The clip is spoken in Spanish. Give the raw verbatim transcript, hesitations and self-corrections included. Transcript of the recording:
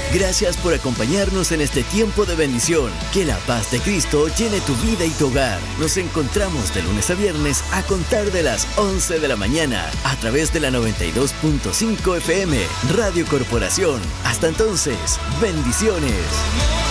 Gracias por acompañarnos en este tiempo de bendición. Que la paz de Cristo llene tu vida y tu hogar. Nos encontramos de lunes a viernes a contar de las once de la mañana a través de la noventa y dos punto cinco F M, Radio Corporación. Hasta entonces, bendiciones.